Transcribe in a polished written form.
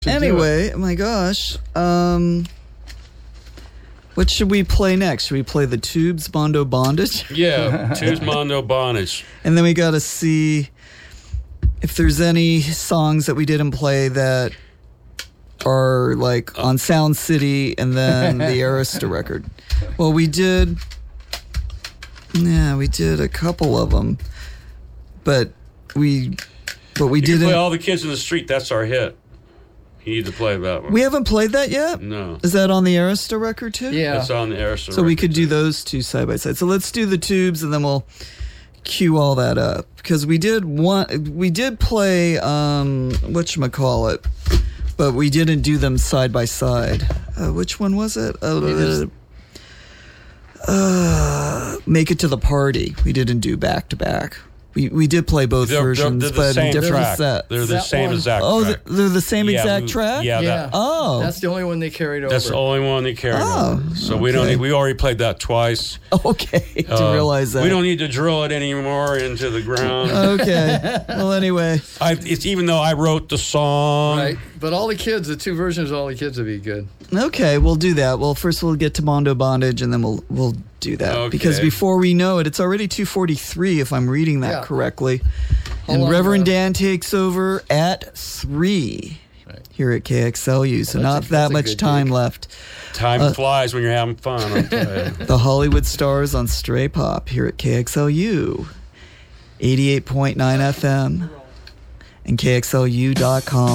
Anyway, oh my gosh. What should we play next? Should we play the Tubes, Mondo Bondage? Yeah, Tubes, Mondo Bondage. And then we got to see if there's any songs that we didn't play that are like on Sound City and then the Arista record. Well, we did a couple of them, but we didn't play All the Kids in the Street. That's our hit. You need to play that one. We haven't played that yet? No. Is that on the Arista record too? Yeah. It's on the Arista record. So we could do those two side by side. So let's do the Tubes and then we'll cue all that up. Because we did play whatchamacallit, but we didn't do them side by side. Which one was it? Make It to the Party. We didn't do back to back. We did play both versions, they're but in different track. sets. They're the same exact track. They're the same exact track? Yeah. That's the only one they carried over. That's the only one they carried over. So we don't need, we already played that twice. Okay, didn't realize that. We don't need to drill it anymore into the ground. Okay. Well, anyway. It's even though I wrote the song. Right. But all the kids, the two versions of All the Kids would be good. Okay, we'll do that. Well, first we'll get to Mondo Bondage, and then we'll do that. Okay. Because before we know it, it's already 2:43, if I'm reading that correctly. And Reverend Dan takes over at 3 here at KXLU, so not that much time left. Time flies when you're having fun, I'll tell you. The Hollywood Stars on Stray Pop here at KXLU, 88.9 FM, and KXLU.com.